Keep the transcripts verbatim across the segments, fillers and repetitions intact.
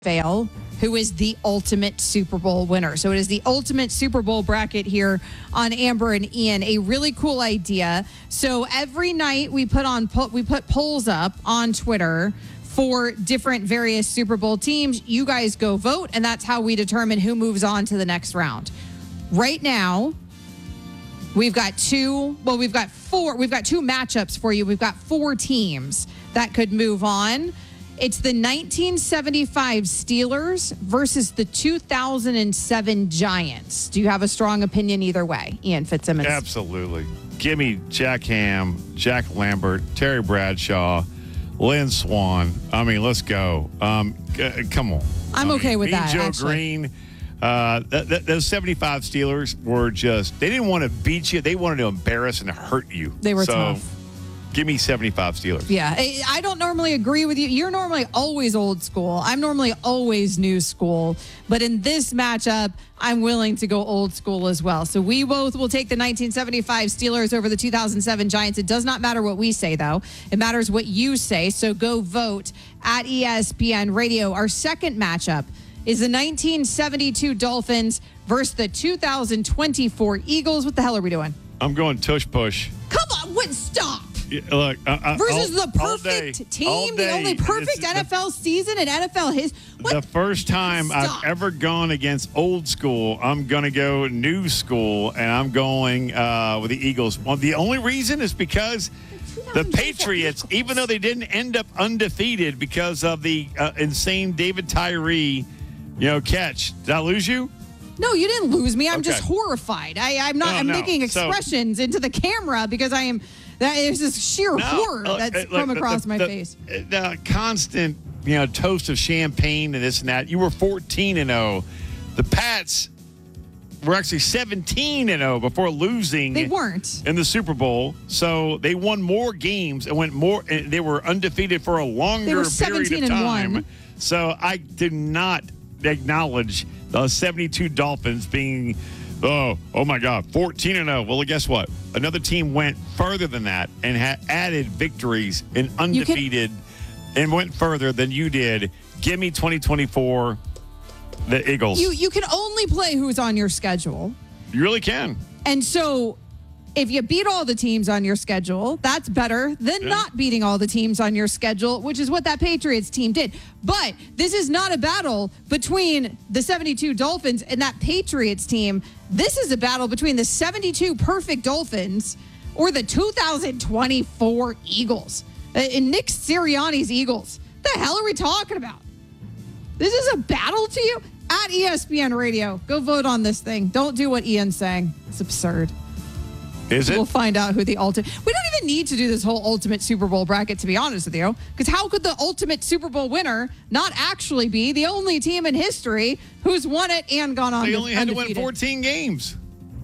Fail, who is the ultimate Super Bowl winner. So it is the ultimate Super Bowl bracket here on Amber and Ian. A really cool idea. So every night we put on we put polls up on Twitter for different various Super Bowl teams. You guys go vote, and that's how we determine who moves on to the next round. Right now, we've got two, well, we've got four, we've got two matchups for you. We've got four teams that could move on. It's the nineteen seventy-five Steelers versus the two thousand seven Giants. Do you have a strong opinion either way, Ian Fitzsimmons? Absolutely. Give me Jack Ham, Jack Lambert, Terry Bradshaw, Lynn Swan. I mean, let's go. Um, c- come on. I'm I okay mean, with me that, Joe actually. Green. Uh, th- th- those seventy-five Steelers were just, they didn't want to beat you. They wanted to embarrass and hurt you. They were so, tough. Give me seventy-five Steelers. Yeah, I I don't normally agree with you. You're normally always old school. I'm normally always new school. But in this matchup, I'm willing to go old school as well. So we both will take the nineteen seventy-five Steelers over the two thousand seven Giants. It does not matter what we say, though. It matters what you say. So go vote at E S P N Radio. Our second matchup is the nineteen seventy-two Dolphins versus the two thousand twenty-four Eagles. What the hell are we doing? I'm going tush push. Come on, what? Stop. Yeah, look, uh, uh, Versus all, the all perfect day, team, all the day. only perfect It's N F L season in N F L history. The first time Stop. I've ever gone against old school, I'm going to go new school, and I'm going uh, with the Eagles. Well, the only reason is because the Patriots, even though they didn't end up undefeated because of the uh, insane David Tyree, you know, catch. Did I lose you? No, you didn't lose me. I'm Okay. just horrified. I, I'm not. No, I'm no. making So- expressions into the camera because I am. That is just sheer No, horror uh, that's uh, come look, across the, my the, face. The constant, you know, toast of champagne and this and that. You were fourteen and oh. The Pats were actually seventeen and oh before losing. They weren't. In the Super Bowl. So they won more games and went more. And they were undefeated for a longer They were period seventeen of and time. one. So I do not acknowledge the seventy-two Dolphins being, oh, oh my God, fourteen and oh. Well, guess what? Another team went further than that and had added victories and undefeated and went further than you did. Give me twenty twenty-four, the Eagles. You you can only play who's on your schedule, You really can. and so if you beat all the teams on your schedule, that's better than Yeah. not beating all the teams on your schedule, which is what that Patriots team did. But this is not a battle between the seventy-two Dolphins and that Patriots team. This is a battle between the seventy-two perfect Dolphins or the two thousand twenty-four Eagles. Uh, and Nick Sirianni's Eagles. The hell are we talking about? This is a battle to you? At E S P N Radio. Go vote on this thing. Don't do what Ian's saying. It's absurd. Is it? We'll find out who the ultimate. We don't even need to do this whole ultimate Super Bowl bracket, to be honest with you, because how could the ultimate Super Bowl winner not actually be the only team in history who's won it and gone on? They only had undefeated? to win fourteen games.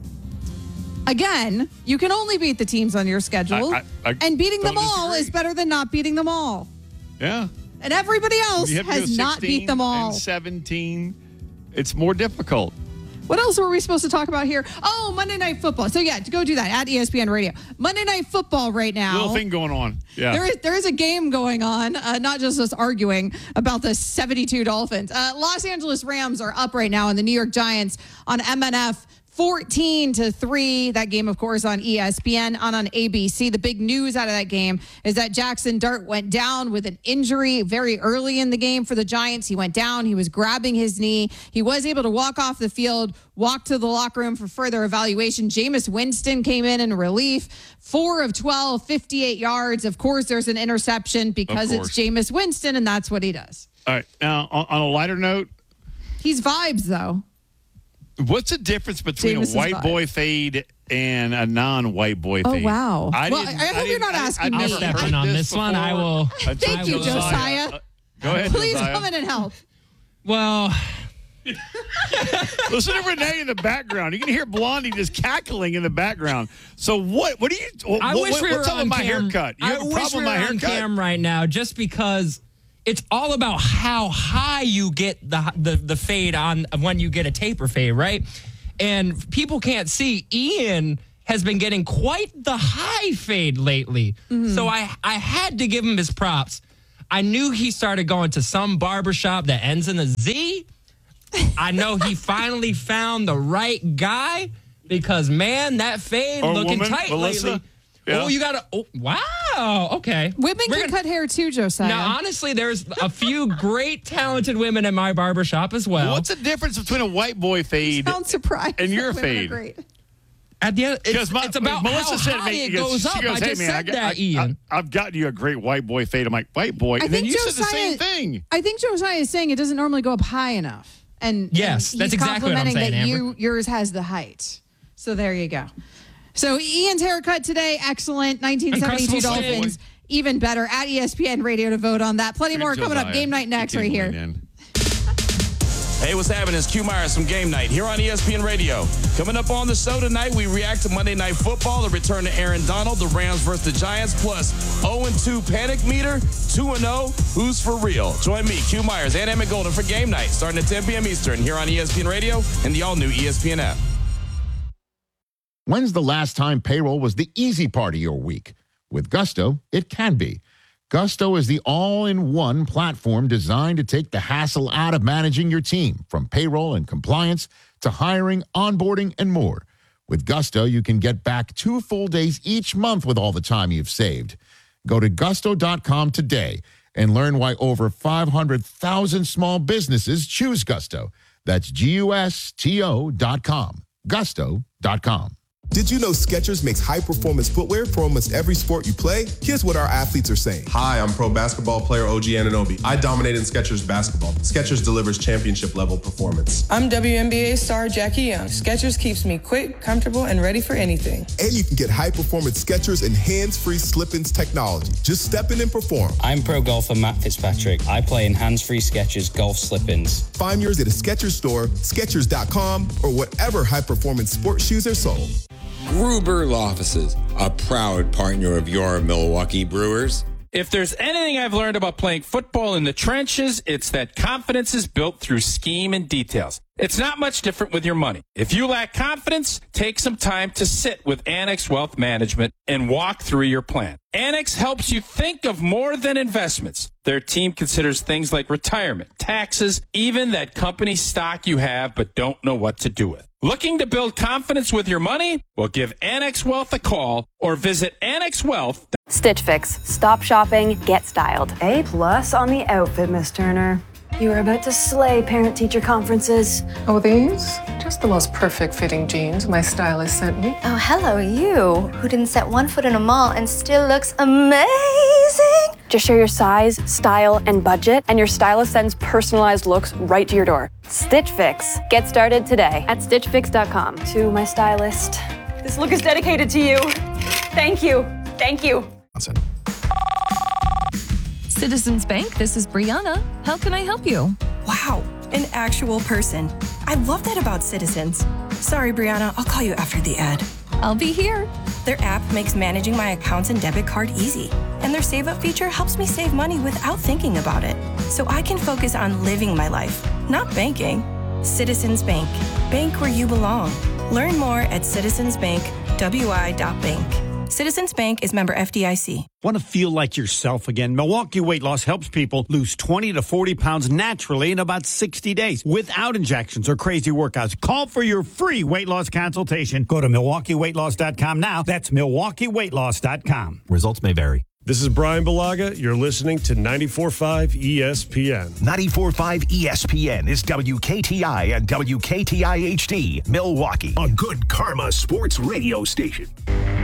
Again, you can only beat the teams on your schedule, I- I- I and beating them don't all disagree. is better than not beating them all. Yeah. And everybody else You have to go has not beat them all. and seventeen. It's more difficult. What else were we supposed to talk about here? Oh, Monday Night Football. So yeah, to go do that at E S P N Radio. Monday Night Football right now. Little thing going on. Yeah. There is there is a game going on, uh, not just us arguing about the seventy-two Dolphins. Uh, Los Angeles Rams are up right now, and the New York Giants on M N F fourteen to three. That game, of course, on E S P N, on on A B C. The big news out of that game is that Jackson Dart went down with an injury very early in the game for the Giants. He went down. He was grabbing his knee. He was able to walk off the field, walk to the locker room for further evaluation. Jameis Winston came in in relief. Four of twelve, fifty-eight yards. Of course, there's an interception because it's Jameis Winston, and that's what he does. All right. Now, on, on a lighter note, He's vibes, though. what's the difference between Jameis is a white vibe. boy fade and a non-white boy Oh, fade? wow. I Well, didn't- I hope I you're didn't- not I- asking I've me. never I'll step heard in on this this one. I before. will- Until Thank you, Josiah. Uh, Go ahead, Please Josiah. come in and help. Well, Listen to Renee in the background. You can hear Blondie just cackling in the background. So what? What do you? What, I wish what, we were what's up on with my cam. haircut? You I have a wish problem we with were my on haircut? cam right now, just because it's all about how high you get the the the fade on when you get a taper fade, right? And people can't see Ian has been getting quite the high fade lately. Mm-hmm. So I I had to give him his props. I knew he started going to some barbershop that ends in a Z. I know he finally found the right guy because, man, that fade Or looking woman, tight Melissa? lately. Yeah. Oh, you got to. Oh, wow. Okay. Women We're can gonna- cut hair too, Josiah. Now, honestly, there's a few great, talented women at my barbershop as well. What's the difference between a white boy fade? Sound surprised. And your that women are fade. great. At the end, it's, Because my- it's about Melissa how said to high me, it she goes she up. goes, I "Hey just man, said I, that, I, Ian. I, I've gotten you a great white boy fade." I'm like, "White boy," I and then think you said the same Josiah- thing. I think Josiah is saying it doesn't normally go up high enough. And Yes, and that's he's exactly what I'm complimenting saying, that Amber. you yours has the height. So there you go. So Ian's haircut today, excellent. nineteen seventy-two Uncrustable Dolphins, State. even better. At E S P N Radio to vote on that. Plenty more coming up. Josiah, Game night next you right can't here. win, man. Hey, what's happening? It's Q Myers from Game Night here on E S P N Radio. Coming up on the show tonight, we react to Monday Night Football, the return to Aaron Donald, the Rams versus the Giants, plus oh and two panic meter, two and oh, who's for real? Join me, Q Myers, and Emmett Golden for Game Night, starting at ten p.m. Eastern here on E S P N Radio and the all-new E S P N app. When's the last time payroll was the easy part of your week? With Gusto, it can be. Gusto is the all-in-one platform designed to take the hassle out of managing your team, from payroll and compliance to hiring, onboarding, and more. With Gusto, you can get back two full days each month with all the time you've saved. Go to gusto dot com today and learn why over five hundred thousand small businesses choose Gusto. That's G U S T O dot com. gusto dot com. Did you know Skechers makes high-performance footwear for almost every sport you play? Here's what our athletes are saying. Hi, I'm pro basketball player O G Anunoby. I dominate in Skechers basketball. Skechers delivers championship-level performance. I'm W N B A star Jackie Young. Skechers keeps me quick, comfortable, and ready for anything. And you can get high-performance Skechers and hands-free slip-ins technology. Just step in and perform. I'm pro golfer Matt Fitzpatrick. I play in hands-free Skechers golf slip-ins. Find yours at a Skechers store, Skechers dot com, or whatever high-performance sports shoes are sold. Gruber Law Offices, a proud partner of your Milwaukee Brewers. If there's anything I've learned about playing football in the trenches, it's that confidence is built through scheme and details. It's not much different with your money. If you lack confidence, take some time to sit with Annex Wealth Management and walk through your plan. Annex helps you think of more than investments. Their team considers things like retirement, taxes, even that company stock you have but don't know what to do with. Looking to build confidence with your money? Well, give Annex Wealth a call or visit Annex Wealth. Stitch Fix. Stop shopping, get styled. A plus on the outfit, Miss Turner. You are about to slay parent-teacher conferences. Oh, these? Just the most perfect fitting jeans my stylist sent me. Oh, hello, you, who didn't set one foot in a mall and still looks amazing. Just share your size, style, and budget, and your stylist sends personalized looks right to your door. Stitch Fix. Get started today at stitch fix dot com. To my stylist, this look is dedicated to you. Thank you. Thank you. Citizens Bank, this is Brianna. How can I help you? Wow, an actual person. I love that about Citizens. Sorry, Brianna, I'll call you after the ad. I'll be here. Their app makes managing my accounts and debit card easy. And their Save Up feature helps me save money without thinking about it. So I can focus on living my life, not banking. Citizens Bank. Bank where you belong. Learn more at citizens bank w i dot bank. Citizens Bank is member F D I C. Want to feel like yourself again? Milwaukee Weight Loss helps people lose twenty to forty pounds naturally in about sixty days without injections or crazy workouts. Call for your free weight loss consultation. Go to milwaukee weight loss dot com now. That's milwaukee weight loss dot com. Results may vary. This is Brian Balaga. You're listening to ninety-four point five E S P N. ninety-four point five E S P N is W K T I and W K T I H D, Milwaukee. A good karma sports radio station.